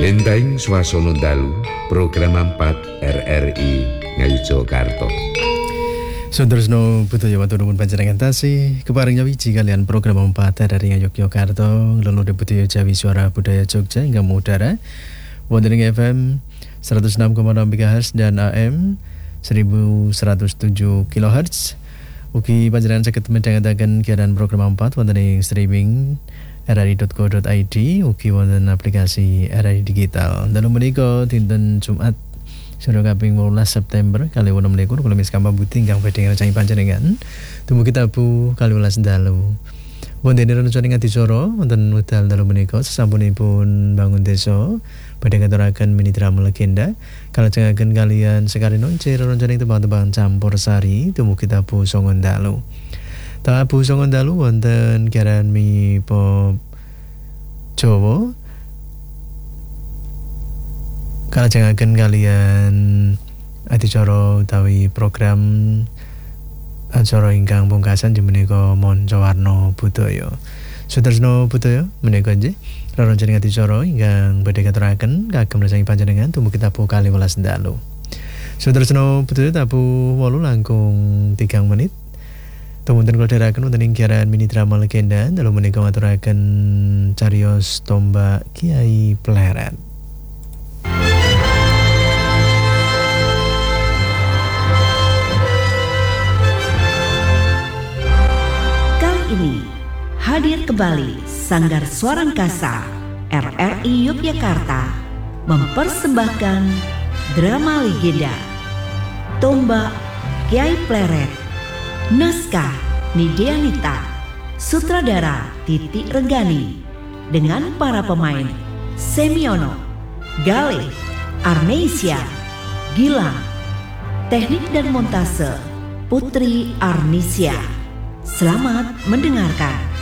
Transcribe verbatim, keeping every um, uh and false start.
Lenteng swasana dalu program empat R R I Ngayogyakarta. Sundarsno budaya matur nuwun panjenengan tasih keparing nyawiji kalian program empat R R I Ngayogyakarta Leluhur Budaya Jawi Suara Budaya Jogja hingga mudara wonten ing F M seratus enam koma enam MHz dan A M seribu seratus tujuh kilohertz. Ugi panjenengan saged midhangetaken siaran program empat wonten ing streaming r r i dot co dot i d ugi wonten aplikasi R R I Digital. Dalu menika dinten Jumat Sura kaping wolulas September kali wolu melikur kula miskamba buti ingkang badhe ngrajangi panjenengan dumugi tabu kali welas dalu. Wonten rencana ngadicara wonten wekdal dalu menika sasampunipun bangun desa badhe ngaturaken mini drama legenda kalajengaken kalian sekali noncer rencana tembang-tembang campur sari dumugi tabu songon dalu. Tabu songon dalu wonten kiaran mi pop Jawa kalajengaken kalian adicara utawi program acara ingkang pungkasan menika manca warna budaya. Sudarsno budaya menika nggih rencana adicara ingkang badhe katuraken kagem rasangi panjenengan dumugi tabu kali welas dalu. Sudarsno budaya tabu wolu langkung tigang menit. Teman-teman kalau dirakan wonten ing siaran mini drama legenda dalu menika ngaturaken cariyos tombak Kiai Pleret. Kali ini hadir kembali Sanggar Suara Angkasa R R I Yogyakarta mempersembahkan drama legenda Tombak Kiai Pleret. Naskah Nidianita, sutradara Titi Renggani, dengan para pemain Semiono, Galih, Arnesia, Gilang, teknik dan montase Putri Arnesia. Selamat mendengarkan.